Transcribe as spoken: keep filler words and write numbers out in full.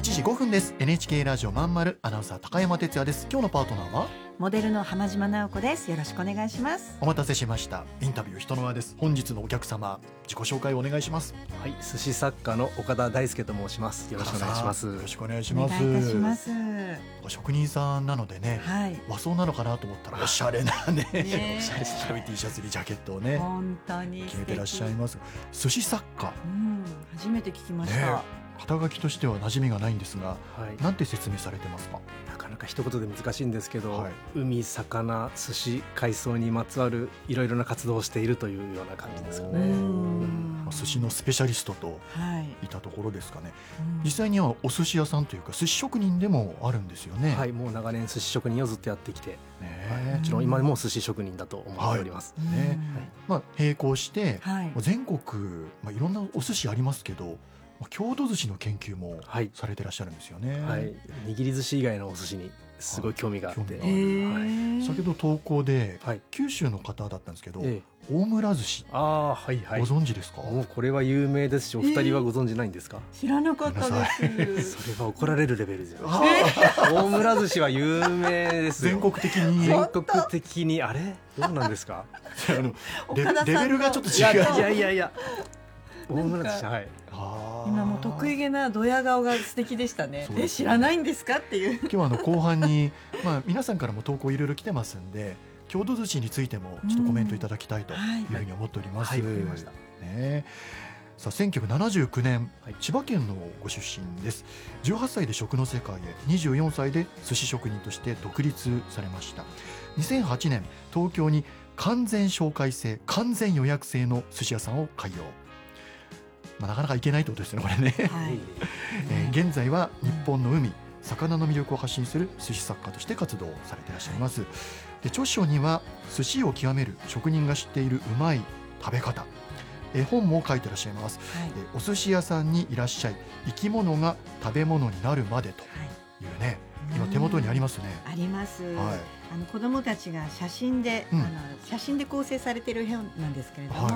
ちじごふんです。 エヌエイチケー ラジオまんまるアナウンサー高山哲也です。今日のパートナーはモデルの浜島直子です。よろしくお願いします。 お待たせしました。インタビュー人の輪です。本日のお客様、自己紹介をお願いします。 はい、寿司作家の岡田大輔と申します。よろしくお願いします。 よろしくお願いしおます。 願いいたします。 職人さんなのでね、 はい、 和装なのかなと思ったらおしゃれなねねおしゃれな T シャツにジャケットをね本当に決めてらっしゃいます。寿司作家、 うん、初めて聞きました、 ね、肩書きとしては馴染みがないんですが、 はい、 なんて説明されてますか？ なかなか一言で難しいんですけど、 はい、 海、魚、寿司、海藻にまつわるいろいろな活動をしているというような感じですかね。 まあ、寿司のスペシャリストといたところですかね、はい、実際にはお寿司屋さんというか寿司職人でもあるんですよね。 はい、もう長年寿司職人をずっとやってきて、 ね、 はい、もちろん今でも寿司職人だと思っております、 はいね、まあ、並行して、 はい、 全国、まあ、いろんなお寿司ありますけど郷土寿司の研究もされてらっしゃるんですよね。 はいはい、握り寿司以外のお寿司にすごい興味があって、はいはい、先ほど投稿で、はい、九州の方だったんですけど、ええ、大村寿司、 あ、はいはい、 ご存知ですか？ もうこれは有名ですし、お二人はご存知ないんですか？ 知らなかったです。 それは怒られるレベルですよ。大村寿司は有名ですよ。 全国的に全国的にあれどうなんですか？ あの レ, レベルがちょっと違う。 いやいやいや大村寿司、はい、 今もう得意げなドヤ顔が素敵でしたね。え、知らないんですかっていう。 今日はあの後半に、まあ、皆さんからも投稿いろいろ来てますんで、郷土寿司についてもちょっとコメントいただきたいというふうに思っております。 はいはい、わかりました、 ね、さあせんきゅうひゃくななじゅうきゅうねん、はい、千葉県のご出身です。じゅうはっさいで食の世界へ、にじゅうよんさいで寿司職人として独立されました。にせんはちねん東京に完全紹介制、完全予約制の寿司屋さんを開業。まあ、なかなか行けないということですね、これね、はい、えー、現在は日本の海、魚の魅力を発信する寿司作家として活動されていらっしゃいます。で、著書には寿司を極める職人が知っているうまい食べ方、絵本も書いていらっしゃいます、はい、でお寿司屋さんにいらっしゃい、生き物が食べ物になるまでというね、はい、今手元にありますね。 あります、はい、あの子どもたちが写真で、 うん、 あの写真で構成されている本なんですけれども、はい、